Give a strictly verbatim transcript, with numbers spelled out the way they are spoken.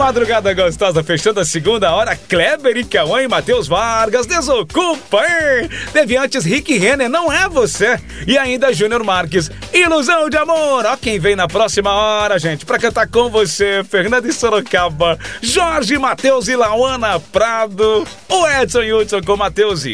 madrugada gostosa, fechando a segunda hora, Kleber e Cauã e Matheus Vargas, Desocupa, hein? Deviantes, Rick Renner, não é você. E ainda Júnior Marques, Ilusão de Amor. Ó quem vem na próxima hora, gente, pra cantar com você, Fernanda e Sorocaba, Jorge, Matheus e Lauana Prado, o Edson e Hudson com Matheus e